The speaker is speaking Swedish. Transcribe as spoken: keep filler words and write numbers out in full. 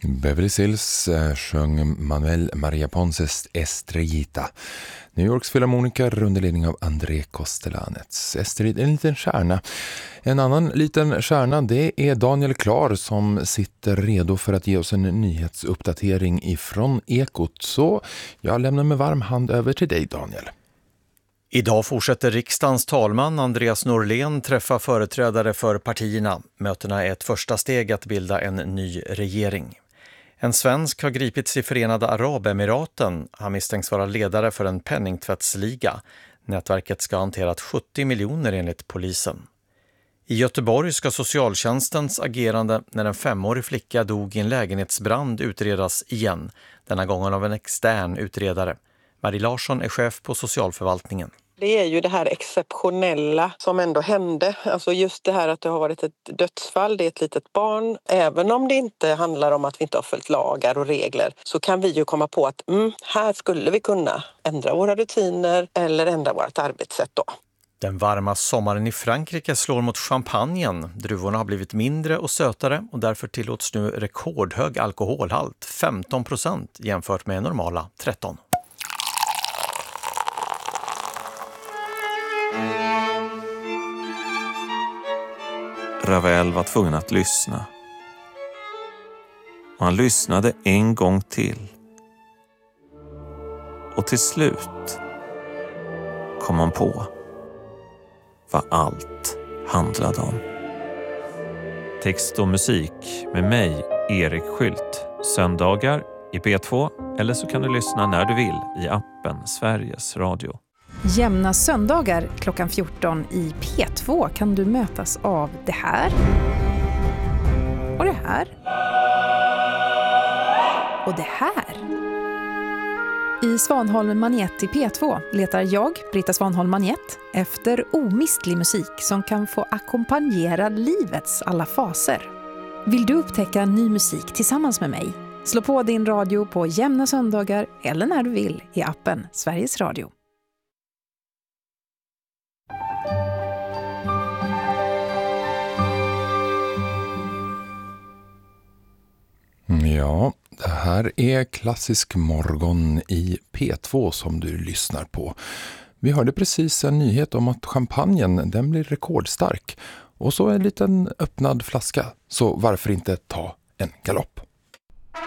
Beverly Hills eh, sjöng Manuel Maria Ponces Estrellita. New Yorks filharmoniker under ledning av André Kostelanets. Estrellita är en liten stjärna. En annan liten stjärna, det är Daniel Klar som sitter redo för att ge oss en nyhetsuppdatering ifrån Ekot. Så jag lämnar med varm hand över till dig, Daniel. Idag fortsätter riksdagens talman Andreas Norlén träffa företrädare för partierna. Mötena är ett första steg att bilda en ny regering. En svensk har gripits i Förenade Arabemiraten. Han misstänks vara ledare för en penningtvättsliga. Nätverket ska ha hanterat sjuttio miljoner enligt polisen. I Göteborg ska socialtjänstens agerande när en femårig flicka dog i en lägenhetsbrand utredas igen. Denna gången av en extern utredare. Marie Larsson är chef på socialförvaltningen. Det är ju det här exceptionella som ändå hände. Alltså just det här att det har varit ett dödsfall, det är ett litet barn. Även om det inte handlar om att vi inte har följt lagar och regler så kan vi ju komma på att mm, här skulle vi kunna ändra våra rutiner eller ändra vårt arbetssätt då. Den varma sommaren i Frankrike slår mot champagnen. Druvorna har blivit mindre och sötare och därför tillåts nu rekordhög alkoholhalt, femton procent jämfört med normala tretton. Ravel var tvungen att lyssna. Och han lyssnade en gång till. Och till slut kom han på vad allt handlade om. Text och musik med mig, Erik Skylt. Söndagar i P två eller så kan du lyssna när du vill i appen Sveriges Radio. Jämna söndagar klockan fjorton i P två kan du mötas av det här och det här och det här. I Svanholm Magnet i P två letar jag, Britta Svanholm Magnet, efter omistlig musik som kan få ackompanjera livets alla faser. Vill du upptäcka ny musik tillsammans med mig? Slå på din radio på jämna söndagar eller när du vill i appen Sveriges Radio. Ja, det här är klassisk morgon i P två som du lyssnar på. Vi hörde precis en nyhet om att champagnen, den blir rekordstark. Och så en liten öppnad flaska, så varför inte ta en galopp?